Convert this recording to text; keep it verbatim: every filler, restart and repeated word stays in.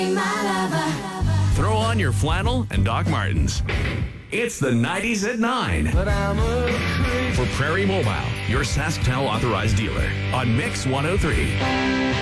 Throw on your flannel and Doc Martens. It's the nineties at nine. But I'm a crazy For Prairie Mobile, your SaskTel authorized dealer on Mix one oh three.